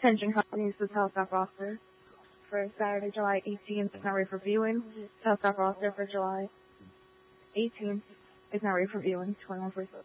Attention companies, the Telestop roster for Saturday, July 18th is now ready for viewing. Telestop roster for July 18th is now ready for viewing. 21 for